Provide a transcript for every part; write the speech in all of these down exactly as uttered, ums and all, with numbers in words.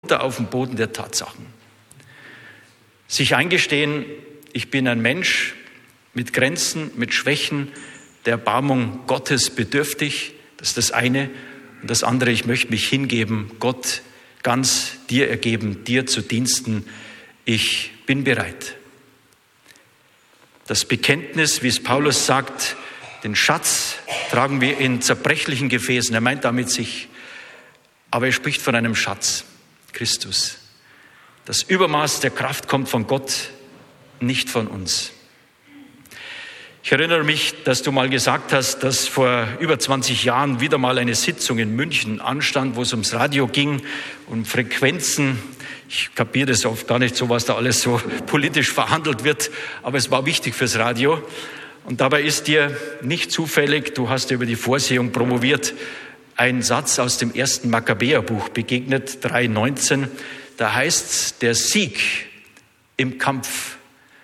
auf den Boden der Tatsachen. Sich eingestehen, ich bin ein Mensch mit Grenzen, mit Schwächen, der Erbarmung Gottes bedürftig, das ist das eine. Und das andere, ich möchte mich hingeben, Gott ganz dir ergeben, dir zu diensten. Ich bin bereit. Das Bekenntnis, wie es Paulus sagt, den Schatz tragen wir in zerbrechlichen Gefäßen. Er meint damit sich, aber er spricht von einem Schatz, Christus. Das Übermaß der Kraft kommt von Gott, nicht von uns. Ich erinnere mich, dass du mal gesagt hast, dass vor über zwanzig Jahren wieder mal eine Sitzung in München anstand, wo es ums Radio ging, um Frequenzen. Ich kapiere das oft gar nicht so, was da alles so politisch verhandelt wird, aber es war wichtig fürs Radio. Und dabei ist dir nicht zufällig, du hast über die Vorsehung promoviert, ein Satz aus dem ersten Makkabäerbuch begegnet, drei neunzehn. Da heißt es, der Sieg im Kampf,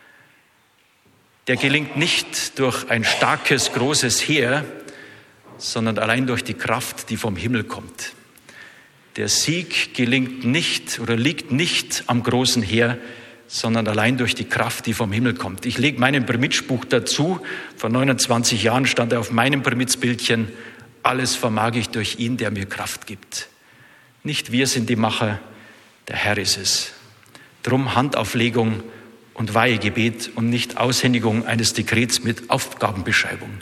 der gelingt nicht durch ein starkes, großes Heer, sondern allein durch die Kraft, die vom Himmel kommt. Der Sieg gelingt nicht oder liegt nicht am großen Heer, sondern allein durch die Kraft, die vom Himmel kommt. Ich lege meinen Primitschbuch dazu. Vor neunundzwanzig Jahren stand er auf meinem Primitsbildchen. Alles vermag ich durch ihn, der mir Kraft gibt. Nicht wir sind die Macher, der Herr ist es. Drum Handauflegung und Weihegebet und nicht Aushändigung eines Dekrets mit Aufgabenbeschreibung.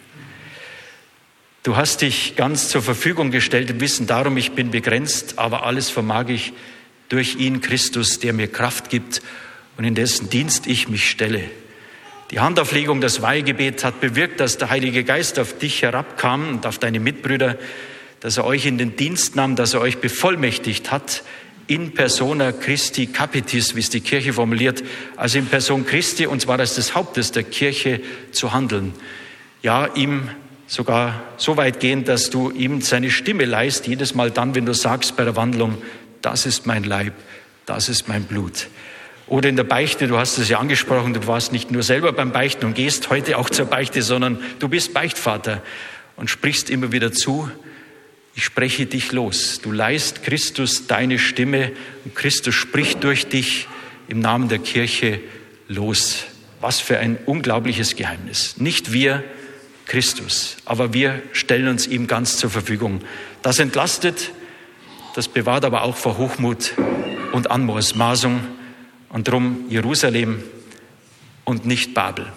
Du hast dich ganz zur Verfügung gestellt im Wissen darum, ich bin begrenzt, aber alles vermag ich durch ihn, Christus, der mir Kraft gibt und in dessen Dienst ich mich stelle. Die Handauflegung, das Weihegebet hat bewirkt, dass der Heilige Geist auf dich herabkam und auf deine Mitbrüder, dass er euch in den Dienst nahm, dass er euch bevollmächtigt hat, in persona Christi capitis, wie es die Kirche formuliert, also in Person Christi, und zwar als des Hauptes der Kirche, zu handeln. Ja, ihm sogar so weit gehen, dass du ihm seine Stimme leihst, jedes Mal dann, wenn du sagst bei der Wandlung, das ist mein Leib, das ist mein Blut. Oder in der Beichte, du hast es ja angesprochen, du warst nicht nur selber beim Beichten und gehst heute auch zur Beichte, sondern du bist Beichtvater und sprichst immer wieder zu, ich spreche dich los. Du leihst Christus deine Stimme und Christus spricht durch dich im Namen der Kirche los. Was für ein unglaubliches Geheimnis. Nicht wir, Christus, aber wir stellen uns ihm ganz zur Verfügung. Das entlastet, das bewahrt aber auch vor Hochmut und Anmaßung und drum Jerusalem und nicht Babel.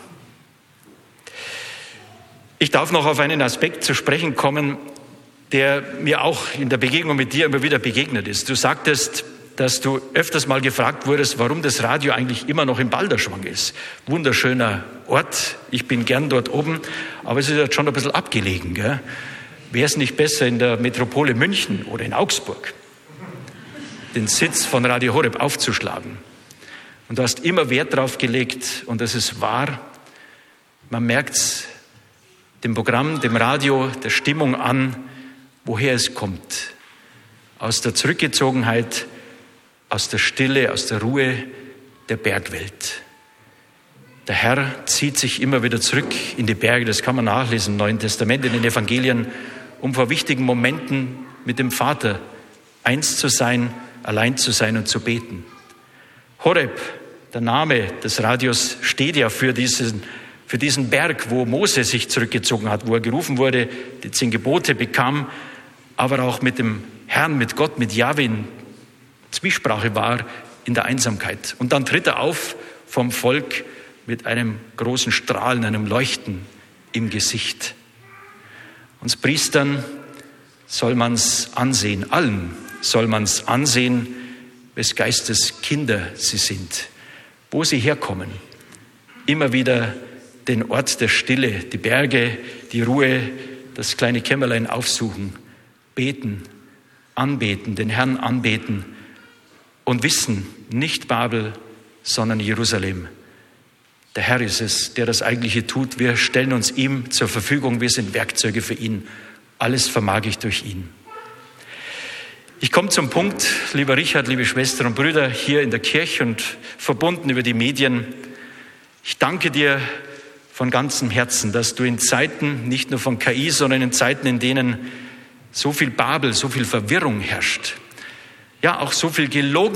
Ich darf noch auf einen Aspekt zu sprechen kommen, der mir auch in der Begegnung mit dir immer wieder begegnet ist. Du sagtest, dass du öfters mal gefragt wurdest, warum das Radio eigentlich immer noch in Balderschwang ist. Wunderschöner Ort, ich bin gern dort oben, aber es ist jetzt schon ein bisschen abgelegen. Wäre es nicht besser in der Metropole München oder in Augsburg, den Sitz von Radio Horeb aufzuschlagen? Und du hast immer Wert drauf gelegt, und das ist wahr, man merkt es dem Programm, dem Radio, der Stimmung an, woher es kommt. Aus der Zurückgezogenheit, aus der Stille, aus der Ruhe der Bergwelt. Der Herr zieht sich immer wieder zurück in die Berge, das kann man nachlesen im Neuen Testament, in den Evangelien, um vor wichtigen Momenten mit dem Vater eins zu sein, allein zu sein und zu beten. Horeb, der Name des Radios, steht ja für diesen, für diesen Berg, wo Mose sich zurückgezogen hat, wo er gerufen wurde, die zehn Gebote bekam, aber auch mit dem Herrn, mit Gott, mit Jahwe in Zwiesprache war in der Einsamkeit. Und dann tritt er auf vom Volk mit einem großen Strahlen, einem Leuchten im Gesicht. Uns Priestern soll man es ansehen, allen soll man es ansehen, wes Geistes Kinder sie sind, wo sie herkommen. Immer wieder den Ort der Stille, die Berge, die Ruhe, das kleine Kämmerlein aufsuchen, beten, anbeten, den Herrn anbeten und wissen, nicht Babel, sondern Jerusalem. Der Herr ist es, der das Eigentliche tut. Wir stellen uns ihm zur Verfügung, wir sind Werkzeuge für ihn. Alles vermag ich durch ihn. Ich komme zum Punkt, lieber Richard, liebe Schwestern und Brüder, hier in der Kirche und verbunden über die Medien. Ich danke dir von ganzem Herzen, dass du in Zeiten, nicht nur von K I, sondern in Zeiten, in denen so viel Babel, so viel Verwirrung herrscht, ja auch so viel gelogen